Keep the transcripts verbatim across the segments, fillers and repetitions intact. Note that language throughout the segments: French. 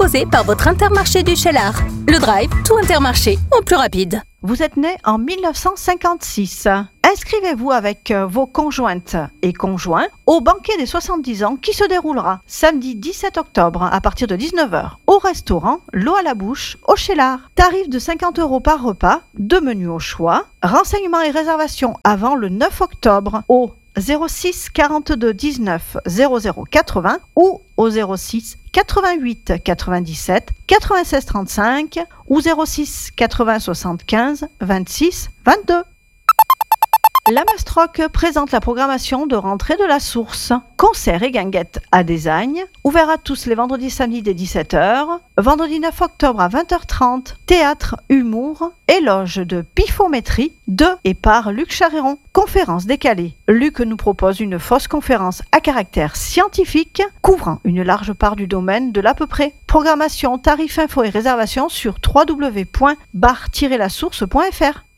proposé par votre Intermarché du Cheylard. Le Drive, tout Intermarché, en plus rapide. Vous êtes né en mille neuf cent cinquante-six. Inscrivez-vous avec vos conjointes et conjoints au banquet des soixante-dix ans qui se déroulera samedi dix-sept octobre à partir de dix-neuf heures au restaurant L'eau à la bouche au Cheylard. Tarif de cinquante euros par repas, deux menus au choix. Renseignements et réservations avant le neuf octobre au zéro six quarante-deux dix-neuf zéro zéro quatre-vingts ou au zéro six quatre-vingt-huit quatre-vingt-dix-sept quatre-vingt-seize trente-cinq ou zéro six quatre-vingts soixante-quinze vingt-six vingt-deux. La Mastroc présente la programmation de rentrée de la Source. Concerts et guinguettes à Desagnes, ouvert à tous les vendredis et samedis dès dix-sept heures. Vendredi neuf octobre à vingt heures trente, théâtre, humour, éloge de pifométrie de et par Luc Charéron. Conférence décalée. Luc nous propose une fausse conférence à caractère scientifique, couvrant une large part du domaine de l'à peu près. Programmation, tarifs, infos et réservations sur w w w point bar tiret la source point f r.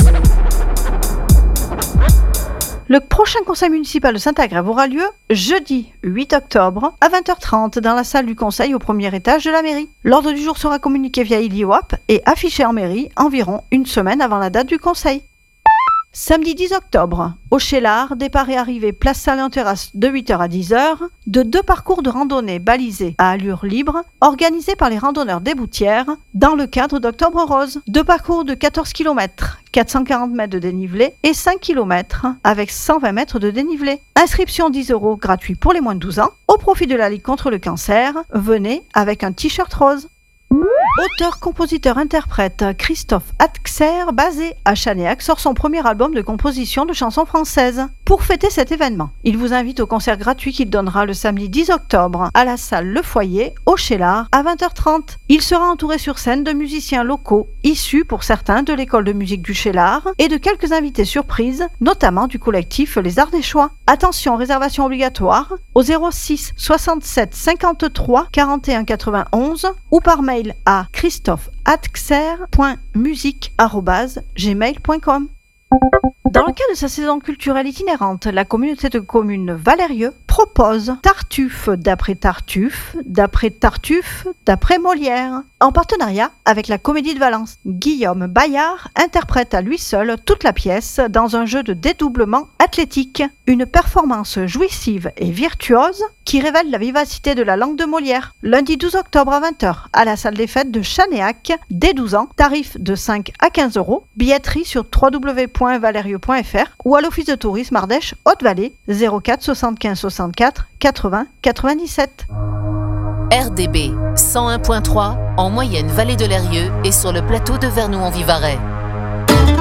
Le prochain conseil municipal de Saint-Agrève aura lieu jeudi huit octobre à vingt heures trente dans la salle du conseil au premier étage de la mairie. L'ordre du jour sera communiqué via I L I O A P et affiché en mairie environ une semaine avant la date du conseil. Samedi dix octobre, au Cheylard, départ et arrivée place Salé-en-Terrasse de huit heures à dix heures, de deux parcours de randonnée balisés à allure libre, organisés par les randonneurs des Boutières, dans le cadre d'Octobre Rose. Deux parcours de quatorze kilomètres, quatre cent quarante mètres de dénivelé et cinq kilomètres avec cent vingt mètres de dénivelé. Inscription dix euros gratuit pour les moins de douze ans, au profit de la Ligue contre le cancer. Venez avec un t-shirt rose. Auteur, compositeur, interprète, Christophe Atxer, basé à Chanéac, sort son premier album de composition de chansons françaises. Pour fêter cet événement, il vous invite au concert gratuit qu'il donnera le samedi dix octobre à la salle Le Foyer, au Cheylard, à vingt heures trente. Il sera entouré sur scène de musiciens locaux, issus pour certains de l'école de musique du Cheylard, et de quelques invités surprises, notamment du collectif Les Ardéchois. Attention, réservation obligatoire au zéro six soixante-sept cinquante-trois quarante et un quatre-vingt-onze ou par mail à christophe atxer point musique arobase gmail point com. Dans le cadre de sa saison culturelle itinérante, la communauté de communes Valérieux propose Tartuffe d'après Tartuffe, d'après Tartuffe, d'après Molière, en partenariat avec la Comédie de Valence. Guillaume Bayard interprète à lui seul toute la pièce dans un jeu de dédoublement athlétique, une performance jouissive et virtuose qui révèle la vivacité de la langue de Molière. Lundi douze octobre à vingt heures à la salle des fêtes de Chanéac, dès douze ans, tarif de cinq à quinze euros, billetterie sur w w w point valérieux point f r ou à l'office de tourisme Ardèche Haute-Vallée zéro quatre soixante-quinze soixante-quatre quatre-vingts quatre-vingt-dix-sept. R D B cent un virgule trois en moyenne vallée de l'Eyrieux et sur le plateau de Vernou-en-Vivarais.